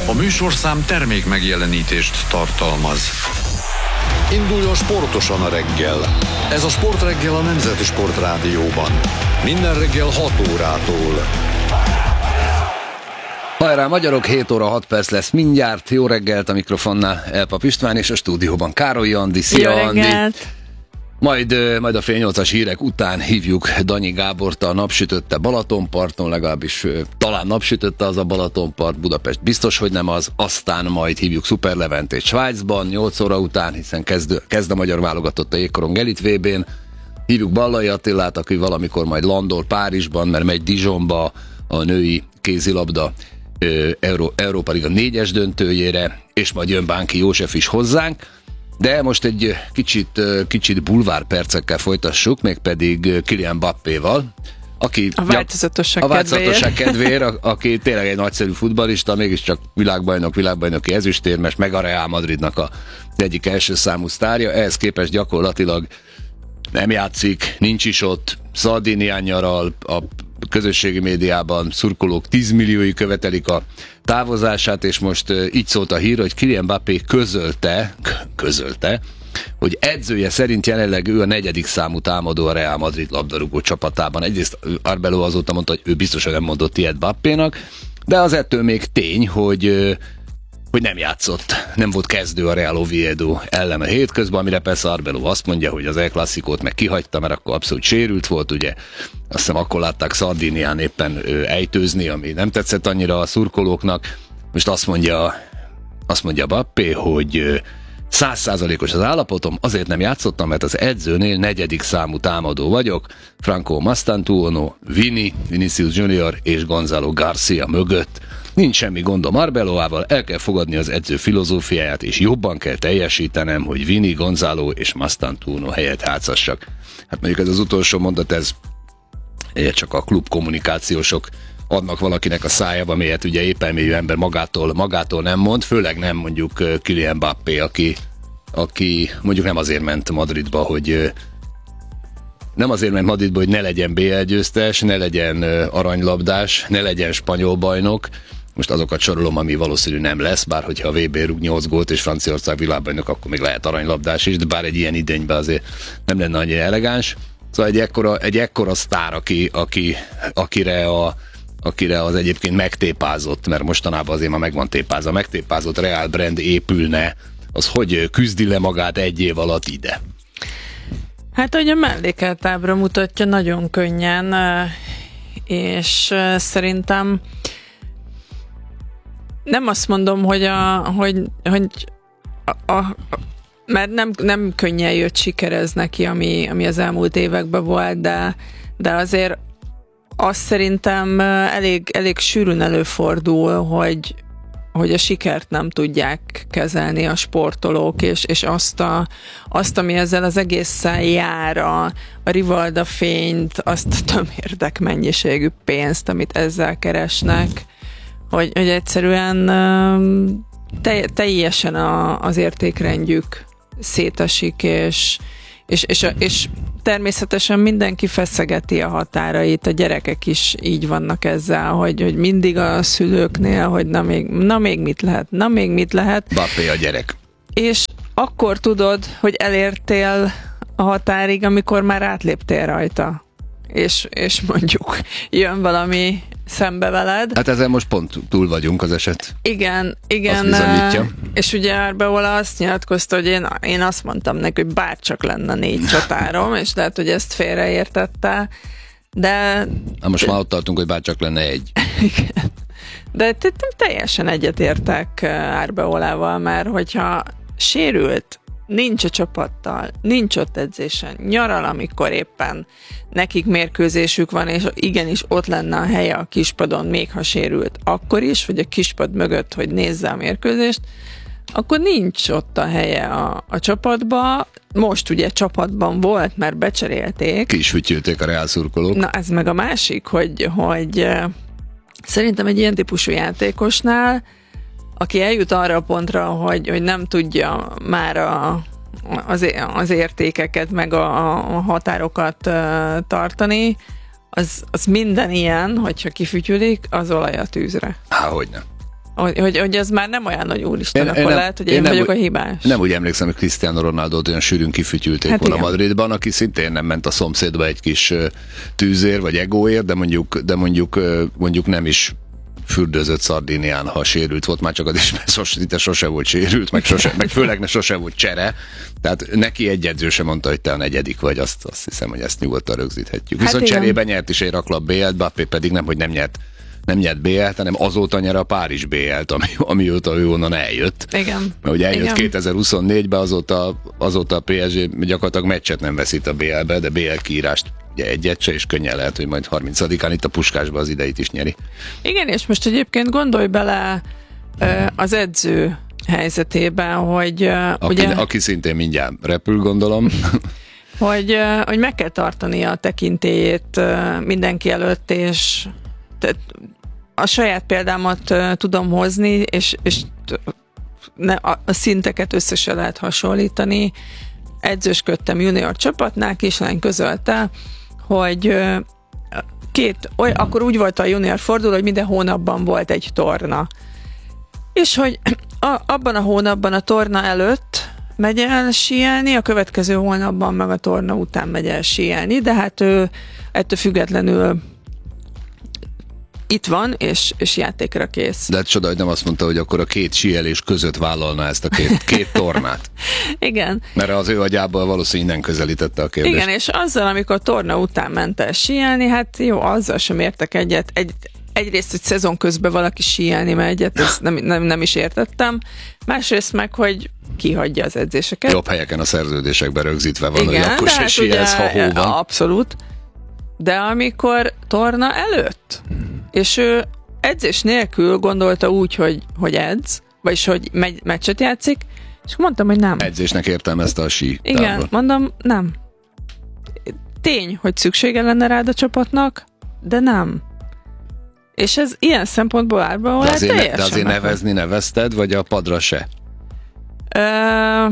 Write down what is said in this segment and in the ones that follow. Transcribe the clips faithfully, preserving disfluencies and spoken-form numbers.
A műsorszám termék megjelenítést tartalmaz. Induljon sportosan a reggel. Ez a Sportreggel a Nemzeti Sportrádióban. Minden reggel hat órától. Hajrá, magyarok, hét óra hat perc lesz mindjárt. Jó reggelt, a mikrofonnál Elpap István, és a stúdióban Károly Andi. Szia, Jó Andi! reggelt. Majd, majd a fél nyolcas hírek után hívjuk Danyi Gábort, a napsütötte Balatonparton, legalábbis talán napsütötte az a Balatonpart, Budapest biztos, hogy nem az, aztán majd hívjuk Szuper Leventét Svájcban nyolc óra után, hiszen kezd, kezd a magyar válogatott a jégkorong elit vé bén, hívjuk Ballai Attilát, aki valamikor majd landol Párizsban, mert megy Dijonba a női kézilabda Euró, Európa Liga négyes döntőjére, és majd jön Bánki József is hozzánk. De most egy kicsit, kicsit bulvár percekkel folytassuk, mégpedig Kylian Mbappéval, aki a változatosság a változatosság kedvéért, kedvéért, aki tényleg egy nagyszerű futballista, mégiscsak világbajnok, világbajnoki ezüstérmes, meg a Real Madridnak a egyik első számú sztárja, ehhez képest gyakorlatilag nem játszik, nincs is ott, Szardinián nyaral, a közösségi médiában szurkolók tízmilliói követelik a távozását, és most így szólt a hír, hogy Kylian Mbappé közölte, közölte, hogy edzője szerint jelenleg ő a negyedik számú támadó a Real Madrid labdarúgó csapatában. Egyrészt Arbeloa azóta mondta, hogy ő biztosan nem mondott ilyet Mbappénak, de az ettől még tény, hogy hogy nem játszott, nem volt kezdő a Real Oviedo ellen a hétközben, amire persze Arbeloa azt mondja, hogy az El Clasicót meg kihagyta, mert akkor abszolút sérült volt, ugye azt hiszem akkor látták Szardinián éppen ejtőzni, ami nem tetszett annyira a szurkolóknak. Most azt mondja, azt mondja Mbappé, hogy száz százalékos az állapotom, azért nem játszottam, mert az edzőnél negyedik számú támadó vagyok, Franco Mastantuono, Vini, Vinicius Junior és Gonzalo Garcia mögött. Nincs semmi gondom Arbeloával, el kell fogadni az edző filozófiáját, és jobban kell teljesítenem, hogy Vini, Gonzalo és Mastantuono helyett játszassak. Hát mondjuk ez az utolsó mondat, ez csak a klub kommunikációsok adnak valakinek a szájába, melyet ugye épelmélyű ember magától, magától nem mond, főleg nem mondjuk Kylian Mbappé, aki, aki mondjuk nem azért ment Madridba, hogy nem azért ment Madridba, hogy ne legyen bé el győztes, ne legyen aranylabdás, ne legyen spanyol bajnok. Most azokat sorolom, ami valószínű nem lesz, bár hogyha a vé bé rúg nyolc gólt és Franciaország világbajnok, akkor még lehet aranylabdás is, de bár egy ilyen idényben azért nem lenne annyira elegáns. Szóval egy ekkora, egy ekkora sztár, aki, aki, akire, a, akire az egyébként megtépázott, mert mostanában azért már meg van tépázva, megtépázott Real brand épülne, az hogy küzdi le magát egy év alatt ide? Hát, hogy a mellékelt ábra mutatja, nagyon könnyen, és szerintem nem azt mondom, hogy a, hogy, hogy a, a, mert nem, nem könnyen jött sikerez neki, ami, ami az elmúlt években volt, de, de azért azt szerintem elég, elég sűrűn előfordul, hogy, hogy a sikert nem tudják kezelni a sportolók, és, és azt, a, azt, ami ezzel az egészen jár, a, a Rivalda fényt, azt a tömérdek mennyiségű pénzt, amit ezzel keresnek, hogy, hogy egyszerűen te, teljesen a, az értékrendjük szétesik, és, és, és, és természetesen mindenki feszegeti a határait, a gyerekek is így vannak ezzel, hogy, hogy mindig a szülőknél, hogy na még, na még mit lehet, na még mit lehet. Mbappé a gyerek. És akkor tudod, hogy elértél a határig, amikor már átléptél rajta. És, és mondjuk jön valami szembe veled. Hát ezzel most pont túl vagyunk az eset. Igen, igen. És ugye Arbeloa azt nyilatkozta, hogy én, én azt mondtam neki, hogy bárcsak lenne négy csatárom, és lehet, hogy ezt félreértette, de... Na most már ott tartunk, hogy bárcsak lenne egy. Igen. De teljesen egyetértek Arbeolával, mert hogyha sérült, nincs a csapattal, nincs ott edzésen, nyaral, amikor éppen nekik mérkőzésük van, és igenis ott lenne a helye a kispadon, még ha sérült, akkor is, vagy a kispad mögött, hogy nézze a mérkőzést, akkor nincs ott a helye a, a csapatba. Most ugye csapatban volt, mert becserélték. Ki is fütyülték a Real szurkolók. Na, ez meg a másik, hogy, hogy szerintem egy ilyen típusú játékosnál, aki eljut arra a pontra, hogy, hogy nem tudja már a, az, az értékeket, meg a, a határokat uh, tartani, az, az minden ilyen, hogyha kifütyülik, az olaj a tűzre. Há, hogyne. hogy, hogy, hogy ez már nem olyan nagy úristen, én, akkor én lehet, hogy én, én vagyok nem, a hibás. Nem úgy emlékszem, hogy Cristiano Ronaldót olyan sűrűn kifütyülték hát volna igen. Madridban, aki szintén nem ment a szomszédba egy kis tűzér vagy egóért, de mondjuk, de mondjuk, mondjuk nem is fürdőzött Szardinián, ha sérült volt, már csak az is, mert sose, sose volt sérült, meg, sose, meg főleg ne sose volt csere. Tehát neki egy edző sem mondta, hogy te a negyedik vagy, azt, azt hiszem, hogy ezt nyugodtan rögzíthetjük. Hát viszont igen. Cserében nyert is egy raklap bé el-t, Mbappé pedig nem, hogy nem nyert nem nyert bé el-t, hanem azóta nyer a Párizs bé el-t, ami, amióta ő onnan eljött. Igen. Mert ugye eljött igen. kétezer-huszonnégyben, azóta, azóta a pé es gé gyakorlatilag meccset nem veszít a bé el-be, de bé el kiírást ugye egyet se, és könnyen lehet, hogy majd harmincadikán itt a Puskásban az ideit is nyeri. Igen, és most egyébként gondolj bele az edző helyzetében, hogy aki, ugye, aki szintén mindjárt repül, gondolom. hogy, hogy meg kell tartani a tekintélyét mindenki előtt, és a saját példámat tudom hozni, és, és ne, a, a szinteket össze lehet hasonlítani. Edzősködtem junior csapatnál, kislány közölte, hogy két, oly, akkor úgy volt a junior forduló, hogy minden hónapban volt egy torna. És hogy a, abban a hónapban a torna előtt megy el síelni, a következő hónapban meg a torna után megy el síelni, de hát ő ettől függetlenül itt van, és, és játékra kész. De hát csoda, hogy nem azt mondta, hogy akkor a két síelés között vállalna ezt a két, két tornát. Igen. Mert az ő agyából valószínűleg innen közelítette a kérdést. Igen, és azzal, amikor a torna után ment el síelni, hát jó, azzal sem értek egyet. Egy, egyrészt, hogy szezon közben valaki síelni megy egyet, ezt nem, nem, nem is értettem. Másrészt meg, hogy kihagyja az edzéseket. Jobb helyeken a szerződésekben rögzítve van, igen, hogy akkor se hát síelsz, ha hó van. Abszolút. De amikor torna előtt, és ő edzés nélkül gondolta úgy, hogy, hogy edz, vagyis hogy megy, meccset játszik, és mondtam, hogy nem. Edzésnek értelmezte a sí igen, tábor. Mondom, nem. Tény, hogy szüksége lenne rád a csapatnak, de nem. És ez ilyen szempontból árban volt teljesen. De azért megvan. Nevezni nevezted, vagy a padra se? Ö...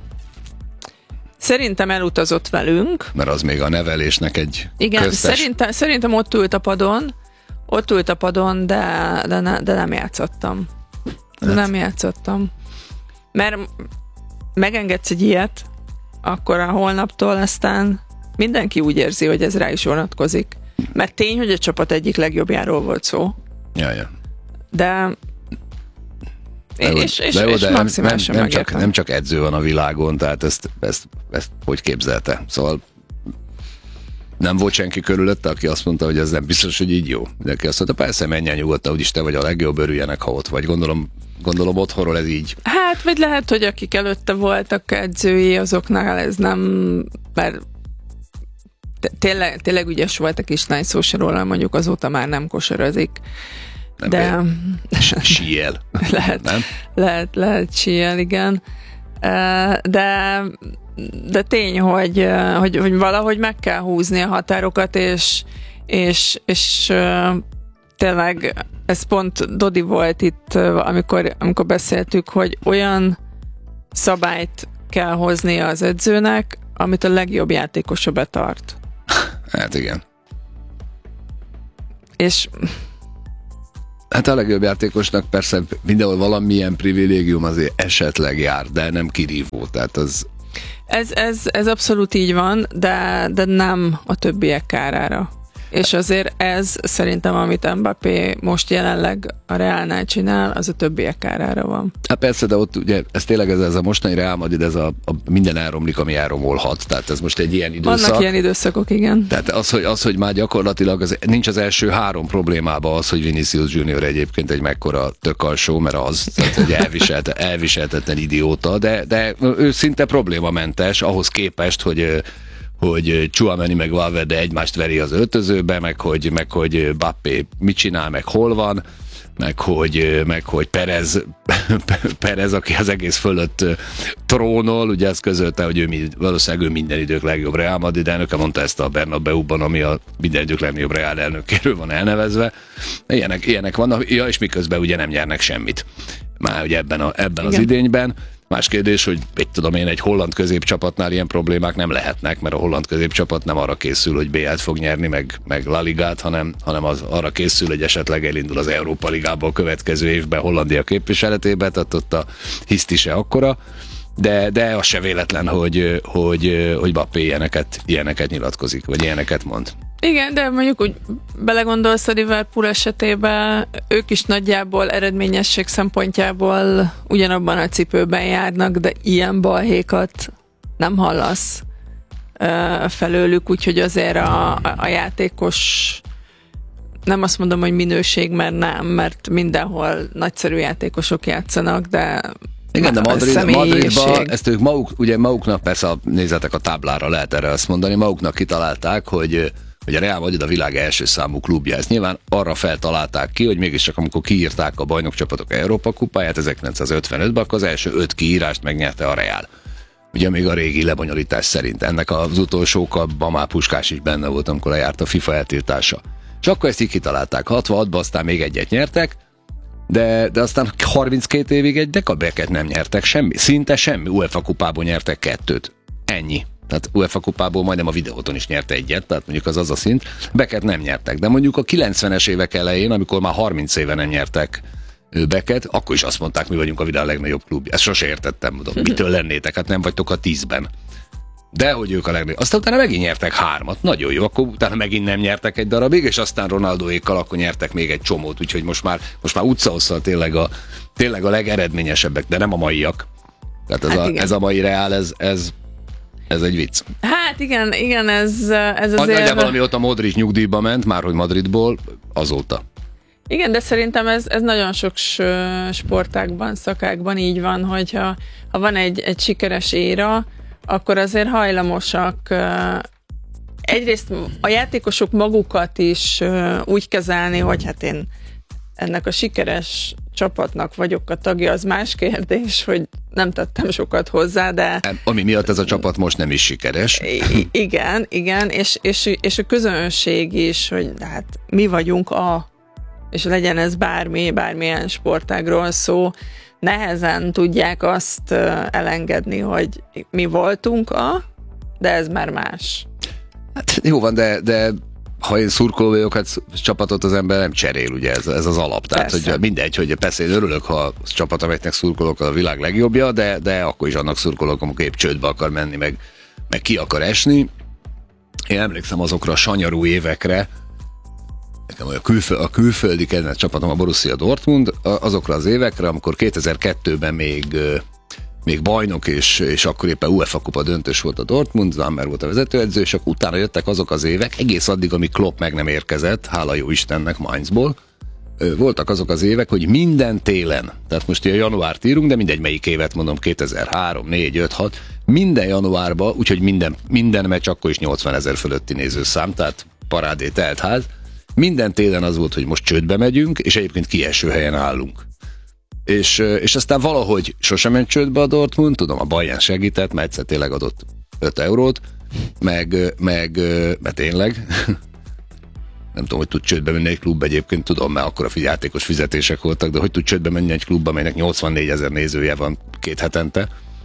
Szerintem elutazott velünk. Mert az még a nevelésnek egy igen, köztes... szerintem, szerintem ott ült a padon, ott ült a padon, de, de, ne, de nem játszottam. De hát. Nem játszottam. Mert megengedsz egy ilyet, akkor a holnaptól aztán mindenki úgy érzi, hogy ez rá is vonatkozik. Mert tény, hogy a csapat egyik legjobbjáról volt szó. Ja, ja. De... De és, és, de jó, és de maximálisan nem, nem, csak, nem csak edző van a világon, tehát ezt, ezt, ezt hogy képzelte? Szóval nem volt senki körülötte, aki azt mondta, hogy ez nem biztos, hogy így jó. Mindenki azt mondta, persze, menjen nyugodtan, úgyis te vagy a legjobb, örüljenek, ha ott vagy. Gondolom, gondolom otthonról ez így. Hát, vagy lehet, hogy akik előtte voltak edzői, azoknál ez nem, mert tényleg, tényleg ügyes volt a kislány, szó se róla, mondjuk azóta már nem kosarazik. Nem de síel. lehet, nem? lehet, lehet síel, igen. De, de tény, hogy, hogy, hogy valahogy meg kell húzni a határokat, és, és, és tényleg ez pont Dodi volt itt, amikor, amikor beszéltük, hogy olyan szabályt kell hoznia az edzőnek, amit a legjobb játékosa betart. Hát igen. És hát a legjobb játékosnak persze mindenhol valamilyen privilégium azért esetleg jár, de nem kirívó, tehát az... Ez, ez, ez abszolút így van, de, de nem a többiek kárára. És azért ez szerintem, amit Mbappé most jelenleg a Realnál csinál, az a többiek kárára van. Hát persze, de ott ugye ez tényleg ez, ez a mostani Real Madrid, ez a, a minden elromlik, ami elromolhat, tehát ez most egy ilyen időszak. Vannak ilyen időszakok, igen. Tehát az, hogy, az, hogy már gyakorlatilag az, nincs az első három problémában az, hogy Vinicius Junior egyébként egy mekkora tökalsó, mert az tehát egy elviselte, elviseltetlen idióta, de, de ő szinte problémamentes ahhoz képest, hogy hogy Tchouaméni meg Valverde egymást veri az öltözőbe, meg hogy, meg hogy Mbappé mit csinál, meg hol van, meg hogy, meg hogy Perez, Perez, aki az egész fölött trónol, ugye ezt közölte, hogy ő valószínűleg ő minden idők legjobb Real Madrid elnöke, mondta ezt a Bernabéuban, ami a minden idők legnagyobb Real elnökéről van elnevezve. Ilyenek, ilyenek vannak, ja, és miközben ugye nem nyernek semmit. Már ugye ebben, a, ebben az idényben. Más kérdés, hogy egy tudom én, egy holland középcsapatnál ilyen problémák nem lehetnek, mert a holland középcsapat nem arra készül, hogy bé el-t fog nyerni, meg, meg La Ligát, hanem, hanem az arra készül, hogy esetleg elindul az Európa Ligába a következő évben Hollandia képviseletébe, tehát ott a hiszti se akkora, de, de az se véletlen, hogy, hogy, hogy Mbappé ilyeneket, ilyeneket nyilatkozik, vagy ilyeneket mond. Igen, de mondjuk úgy belegondolsz a Liverpool esetében, ők is nagyjából eredményesség szempontjából ugyanabban a cipőben járnak, de ilyen balhékat nem hallasz uh, felőlük, úgyhogy azért a, a, a játékos, nem azt mondom, hogy minőség, mert nem, mert mindenhol nagyszerű játékosok játszanak, de igen, de Madrid, Madridban, ezt ők maguk, ugye maguknak, persze nézzetek a táblára, lehet erre azt mondani, maguknak kitalálták, hogy hogy a Real Madrid a világ első számú klubja. Ezt nyilván arra feltalálták ki, hogy mégiscsak amikor kiírták a bajnokcsapatok Európa kupáját ezerkilencszázötvenötben, akkor az első öt kiírást megnyerte a Real. Ugye még a régi lebonyolítás szerint. Ennek az utolsókban már Puskás is benne volt, amikor lejárt a FIFA eltiltása. És akkor ezt így kitalálták. hatvanhatban aztán még egyet nyertek, de, de aztán harminckét évig egy dekabeket nem nyertek, semmi, szinte semmi. UEFA kupából nyertek kettőt. Ennyi. Tehát UEFA kupából majdnem a videóton is nyerte egyet, tehát mondjuk az az a szint. Beket nem nyertek, de mondjuk a kilencvenes évek elején, amikor már harminc éve nem nyertek Beket, akkor is azt mondták, mi vagyunk a világ legnagyobb klubja. Ezt sose értettem, mondom, mitől lennétek, hát nem vagytok a tízben. De hogy ők a legnagyobb. Aztán utána megint nyertek hármat, nagyon jó, akkor utána megint nem nyertek egy darabig, és aztán Ronaldoékkal akkor nyertek még egy csomót, úgyhogy most már, most már utcahosszal tényleg a, tényleg a legeredményesebbek, de nem a maiak. Tehát ez, hát a, ez a mai Real, ez, ez Ez egy vicc. Hát igen, igen, ez, ez azért... Nagyjából amióta Modric nyugdíjba ment, már hogy Madridból, azóta. Igen, de szerintem ez, ez nagyon sok sportágban, szakákban így van, hogyha ha van egy, egy sikeres éra, akkor azért hajlamosak egyrészt a játékosok magukat is úgy kezelni, hogy hát én ennek a sikeres csapatnak vagyok a tagja, az más kérdés, hogy nem tettem sokat hozzá, de... Ami miatt ez a csapat most nem is sikeres. I- igen, igen, és, és, és a közönség is, hogy hát mi vagyunk a... és legyen ez bármi, bármilyen sportágról szó, nehezen tudják azt elengedni, hogy mi voltunk a, de ez már más. Hát jó van, de... de... ha én szurkoló vagyok, hát csapatot az ember nem cserél, ugye ez, ez az alap. Tehát hogy mindegy, hogy persze én örülök, ha a csapat, amelynek szurkolok, a világ legjobbja, de, de akkor is annak szurkolok, amikor épp csődbe akar menni, meg, meg ki akar esni. Én emlékszem azokra a sanyarú évekre, a, külföld, a külföldi kedvenc csapatom a Borussia Dortmund, azokra az évekre, amikor kétezer-kettőben még még bajnok, és, és akkor éppen UEFA kupa döntős volt a Dortmund, Zammer volt a vezetőedző, és akkor utána jöttek azok az évek, egész addig, amíg Klopp meg nem érkezett, hála jó Istennek Mainzból, voltak azok az évek, hogy minden télen, tehát most ilyen januárt írunk, de mindegy melyik évet mondom, kétezer-három, négy, öt, hat, minden januárban, úgyhogy minden, minden meccs akkor is nyolcvanezer fölötti nézőszám, tehát parádé telt ház, minden télen az volt, hogy most csődbe megyünk, és egyébként kieső helyen állunk. És, és aztán valahogy sosem ment csődbe a Dortmund, tudom, a Bayern segített, mert egyszer tényleg adott öt eurót, meg, meg, mert tényleg, nem tudom, hogy tud csődbe menni egy klub, egyébként tudom, mert akkor a játékos fizetések voltak, de hogy tud csődbe menni egy klub, amelynek nyolcvannégy ezer nézője van két hetente.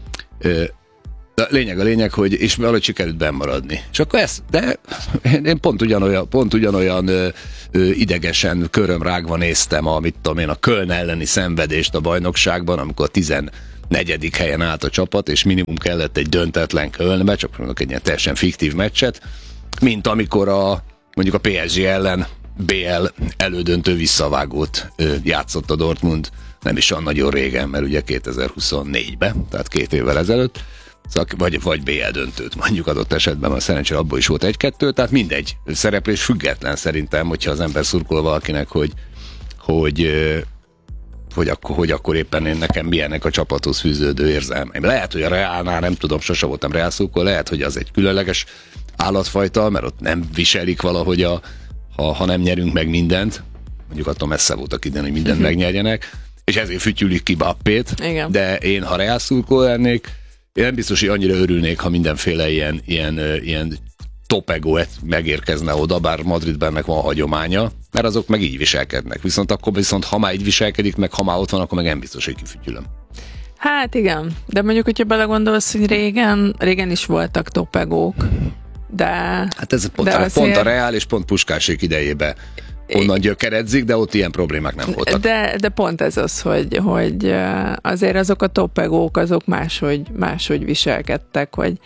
De lényeg a lényeg, hogy és valahogy sikerült bennmaradni. És akkor ezt, de én pont ugyanolyan, pont ugyanolyan ö, ö, idegesen, körömrágva néztem a, mit tudom én, a Köln elleni szenvedést a bajnokságban, amikor a tizennegyedik helyen állt a csapat, és minimum kellett egy döntetlen Kölnbe, csak mondjuk egy ilyen teljesen fiktív meccset, mint amikor a, mondjuk a pé es gé ellen bé el elődöntő visszavágót ö, játszott a Dortmund, nem is olyan nagyon régen, mert ugye kétezer-huszonnégyben, tehát két évvel ezelőtt, vagy, vagy bé el döntőt mondjuk adott esetben, mert szerencsére abból is volt egy-kettő, tehát mindegy, szereplés független szerintem, hogyha az ember szurkol valakinek, hogy, hogy, hogy, akkor, hogy akkor éppen én nekem milyennek a csapathoz fűződő érzelmeim. Lehet, hogy a Reálnál, nem tudom, sose voltam Reál szurkoló, lehet, hogy az egy különleges állatfajta, mert ott nem viselik valahogy, a, ha, ha nem nyerünk meg mindent, mondjuk attól messze voltak ide, hogy mindent megnyerjenek, és ezért fütyülik ki Mbappét, de én, ha Reál szurkoló lennék, én nem biztos, hogy annyira örülnék, ha mindenféle ilyen, ilyen, ilyen top ego megérkezne oda, bár Madridben meg van hagyománya, mert azok meg így viselkednek. Viszont akkor viszont, ha már így viselkedik, meg ha már ott van, akkor meg nem biztos, hogy kifütyülöm. Hát igen, de mondjuk, hogyha belegondolsz, hogy régen, régen is voltak topegók, de... Hát ez pont, de a, azért... pont a Reál és pont Puskásék idejébe onnan gyökeredzik, de ott ilyen problémák nem voltak. De, de pont ez az, hogy, hogy azért azok a topegók, azok máshogy, máshogy viselkedtek, hogy...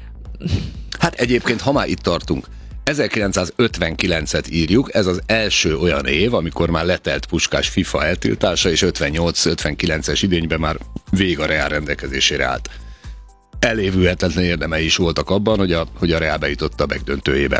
Hát egyébként, ha már itt tartunk, ezerkilencszázötvenkilencet írjuk, ez az első olyan év, amikor már letelt Puskás FIFA eltiltása, és ötvennyolc-ötvenkilences idényben már vég a Reál rendelkezésére állt. Elévülhetetlen érdemei is voltak abban, hogy a, hogy a Reál bejutott a megdöntőjébe.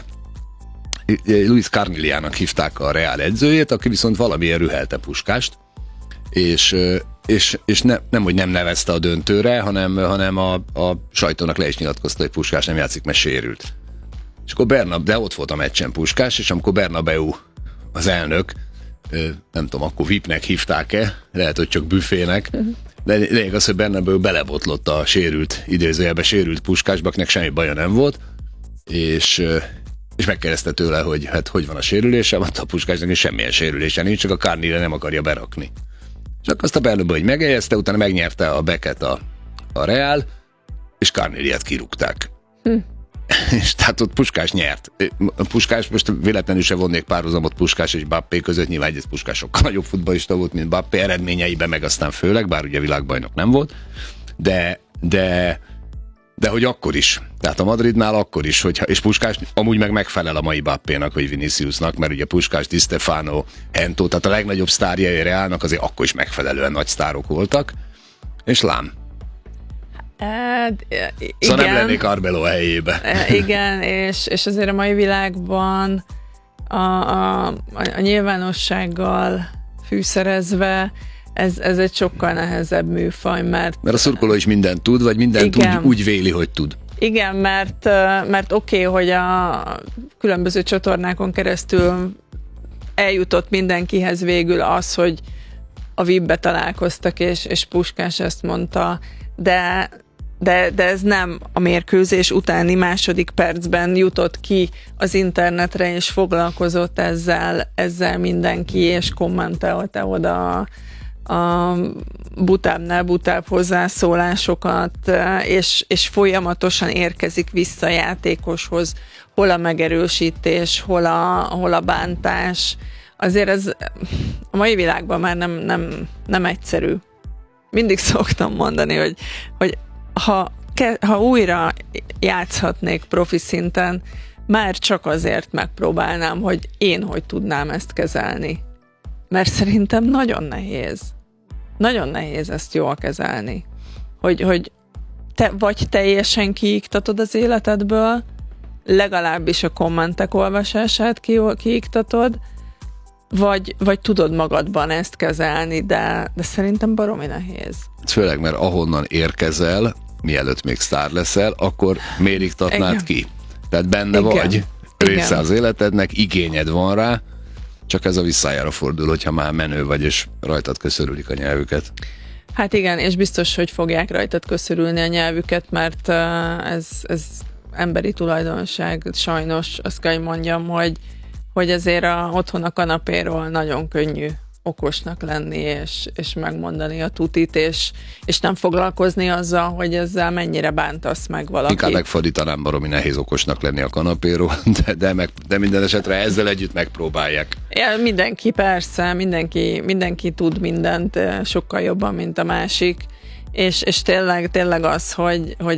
Luis Carniliának hívták a Reál edzőjét, aki viszont valamiért rühelte Puskást, és, és, és ne, nem, hogy nem nevezte a döntőre, hanem, hanem a, a sajtónak le is nyilatkozta, hogy Puskás nem játszik, mert sérült. És akkor Bernab, de ott volt a meccsen Puskás, és amikor Bernabeu az elnök, nem tudom, akkor vé i pé-nek hívták-e, lehet, hogy csak büfének, de lényeg az, hogy Bernabeu belebotlott a sérült, idézőjelben sérült Puskásba, akinek semmi baja nem volt, és, és megkérdezte tőle, hogy hát hogy van a sérülése, mondta a Puskásnak, és semmilyen sérülése nincs, csak a Carnile nem akarja berakni. És akkor azt a Bernabeu hogy megjegyezte, utána megnyerte a Becket a, a Reál, és Carniliát kirúgták. Hm. És tehát ott Puskás nyert. Puskás, most véletlenül se vonnék párhuzamot Puskás és Mbappé között, nyilván egy Puskás sokkal nagyobb futballista volt, mint Mbappé, eredményeiben meg aztán főleg, bár ugye világbajnok nem volt, de, de, de hogy akkor is. Tehát a Madridnál akkor is, hogyha, és Puskás amúgy meg megfelel a mai Mbappénak, vagy Viniciusnak, mert ugye Puskás, Di Stefano, Hento, tehát a legnagyobb sztárjai Reálnak azért akkor is megfelelően nagy sztárok voltak, és lám. Hát, igen. Szóval nem lennék Arbeló helyébe. Igen, és, és azért a mai világban a, a, a nyilvánossággal fűszerezve ez, ez egy sokkal nehezebb műfaj, mert... Mert a szurkoló is mindent tud, vagy mindent úgy, úgy véli, hogy tud. Igen, mert, mert oké, okay, hogy a különböző csatornákon keresztül eljutott mindenkihez végül az, hogy a vé i pé-be találkoztak, és, és Puskás ezt mondta, de, de, de ez nem a mérkőzés utáni második percben jutott ki az internetre, és foglalkozott ezzel, ezzel mindenki, és kommentelte oda a butábbnál butább hozzászólásokat, és, és folyamatosan érkezik vissza a játékoshoz, hol a megerősítés, hol a, hol a bántás. Azért ez a mai világban már nem, nem, nem egyszerű. Mindig szoktam mondani, hogy, hogy ha, ha újra játszhatnék profi szinten, már csak azért megpróbálnám, hogy én hogy tudnám ezt kezelni. Mert szerintem nagyon nehéz. Nagyon nehéz ezt jól kezelni. Hogy, hogy te vagy teljesen kiiktatod az életedből, legalábbis a kommentek olvasását ki, kiiktatod, vagy, vagy tudod magadban ezt kezelni, de, de szerintem baromi nehéz. Főleg, mert ahonnan érkezel, mielőtt még sztár leszel, akkor miért iktatnád Igen. ki? Tehát benne Igen. vagy, része Igen. az életednek, igényed van rá, csak ez a visszájára fordul, hogyha már menő vagy, és rajtad köszörülik a nyelvüket. Hát igen, és biztos, hogy fogják rajtad köszörülni a nyelvüket, mert ez, ez emberi tulajdonság, sajnos azt kell, hogy mondjam, hogy, hogy ezért a, otthon a kanapéról nagyon könnyű okosnak lenni, és, és megmondani a tutit, és, és nem foglalkozni azzal, hogy ezzel mennyire bántasz meg valakit. Inkább megfordítanám, baromi nehéz okosnak lenni a kanapéról, de, de, meg, de minden esetre ezzel együtt megpróbálják. Ja, mindenki persze, mindenki, mindenki tud mindent sokkal jobban, mint a másik, és, és tényleg, tényleg az, hogy, hogy